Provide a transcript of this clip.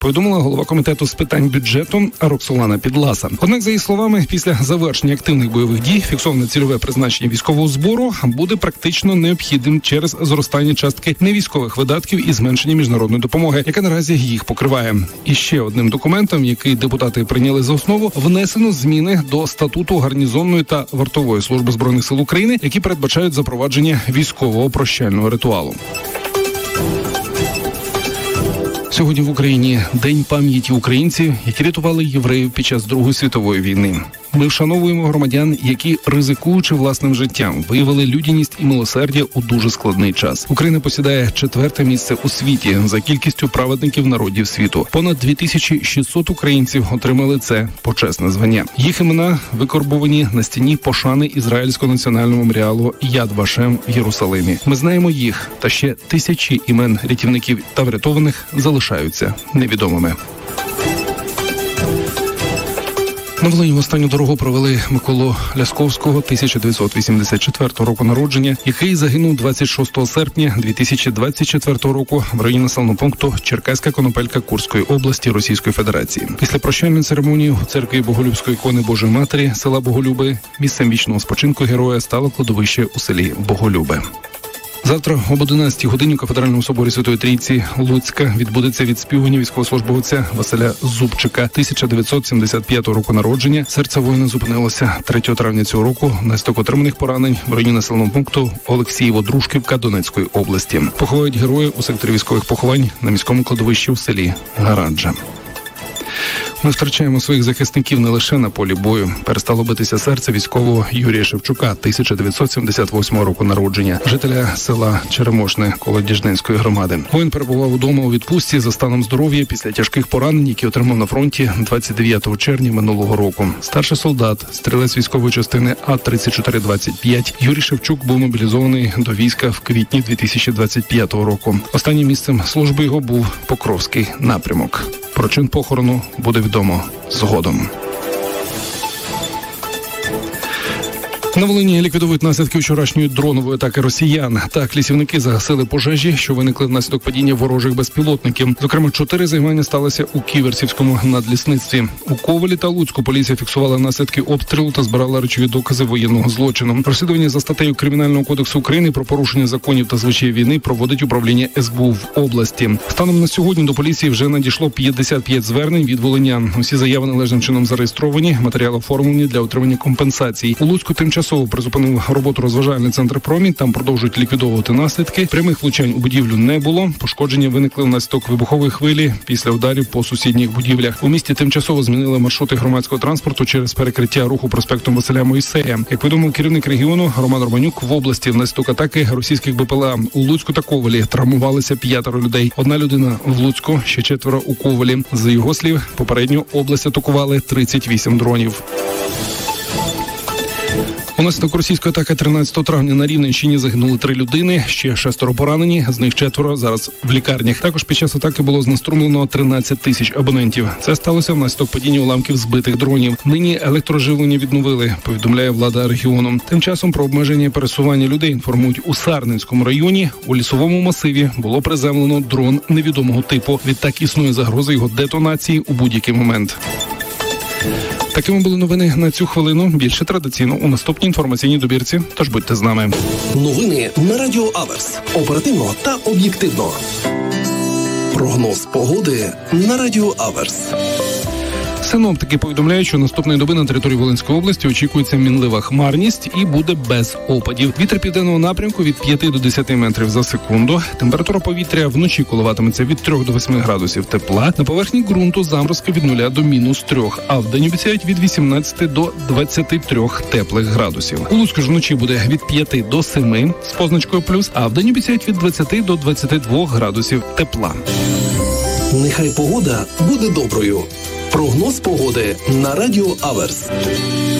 повідомила голова комітету з питань бюджету Роксолана Підласа. Однак, за її словами, після завершення активних бойових дій фіксоване цільове призначення військового збору буде практично необхідним через зростання частки невійськових видатків і зменшення міжнародної допомоги, яка наразі їх покриває. І ще одним документом, який депутати прийняли за основу, внесено зміни до статуту гарнізонної та вартової служби Збройних сил України, які передбачають запровадження військового прощального ритуалу. Сьогодні в Україні День пам'яті українців, які рятували євреїв під час Другої світової війни. Ми вшановуємо громадян, які, ризикуючи власним життям, виявили людяність і милосердя у дуже складний час. Україна посідає 4-те місце у світі за кількістю праведників народів світу. Понад 2600 українців отримали це почесне звання. Їх імена викорбовані на стіні пошани Ізраїльського національного меморіалу Яд Вашем в Єрусалимі. Ми знаємо їх, та ще тисячі імен рятівників та врятованих залишаються невідомими. На Волині в останню дорогу провели Миколу Лясковського, 1984 року народження, який загинув 26 серпня 2024 року в районі населеного пункту Черкаська Конопелька Курської області Російської Федерації. Після прощальної церемонії у церкві Боголюбської ікони Божої Матері села Боголюби місцем вічного спочинку героя стало кладовище у селі Боголюбе. Завтра об 11-й годині у Кафедральному соборі Святої Трійці Луцька відбудеться відспівування військовослужбовця Василя Зубчика, 1975 року народження. Серце воїна зупинилося 3 травня цього року внаслідок отриманих поранень в районі населеного пункту Олексієво-Дружківка Донецької області. Поховають героїв у секторі військових поховань на міському кладовищі у селі Гараджа. Ми втрачаємо своїх захисників не лише на полі бою. Перестало битися серце військового Юрія Шевчука, 1978 року народження, жителя села Черемошне Колодіжненської громади. Воїн перебував удома у відпустці за станом здоров'я після тяжких поранень, які отримав на фронті 29 червня минулого року. Старший солдат, стрілець військової частини А-3425, Юрій Шевчук був мобілізований до війська в квітні 2025 року. Останнім місцем служби його був Покровський напрямок. Причин похорону буде відомо згодом. На Волині ліквідують наслідки вчорашньої дронової атаки росіян. Так, лісівники загасили пожежі, що виникли внаслідок падіння ворожих безпілотників. Зокрема, 4 займання сталося у Ківерцівському надлісництві. У Ковелі та Луцьку поліція фіксувала наслідки обстрілу та збирала речові докази воєнного злочину. Розслідування за статтею Кримінального кодексу України про порушення законів та звичаїв війни проводить управління СБУ в області. Станом на сьогодні до поліції вже надійшло 55 звернень від волинян. Усі заяви належним чином зареєстровані, матеріали оформлені для отримання компенсацій. У Луцьку тимчасово призупинив роботу розважальний центр «Промінь», там продовжують ліквідовувати наслідки. Прямих влучань у будівлю не було. Пошкодження виникли внаслідок вибухової хвилі після ударів по сусідніх будівлях. У місті тимчасово змінили маршрути громадського транспорту через перекриття руху проспектом Василя Мойсея. Як повідомив керівник регіону Роман Романюк, в області внаслідок атаки російських БПЛА у Луцьку та Ковелі травмувалися 5 людей. 1 людина в Луцьку, ще 4 у Ковелі. За його слів, попередньо область атакували 38 дронів. Унаслідок російської атаки 13 травня на Рівненщині загинули 3 людини, ще 6 поранені, з них 4 зараз в лікарнях. Також під час атаки було знеструмлено 13 тисяч абонентів. Це сталося внаслідок падіння уламків збитих дронів. Нині електроживлення відновили, повідомляє влада регіону. Тим часом про обмеження пересування людей інформують у Сарненському районі. У лісовому масиві було приземлено дрон невідомого типу. Відтак існує загроза його детонації у будь-який момент. Такими були новини на цю хвилину. Більше традиційно у наступній інформаційній добірці. Тож будьте з нами. Новини на Радіо Аверс. Оперативно та об'єктивно. Прогноз погоди на Радіо Аверс. Синоптики повідомляють, що наступної доби на території Волинської області очікується мінлива хмарність і буде без опадів. Вітер південного напрямку від 5 до 10 метрів за секунду. Температура повітря вночі коливатиметься від 3 до 8 градусів тепла. На поверхні ґрунту заморозки від 0 до -3, а вдень обіцяють від 18 до 23 теплих градусів. У Луцьку ж вночі буде від 5 до 7 з позначкою плюс, а вдень обіцяють від 20 до 22 градусів тепла. Нехай погода буде доброю. Прогноз погоди на Радіо Аверс.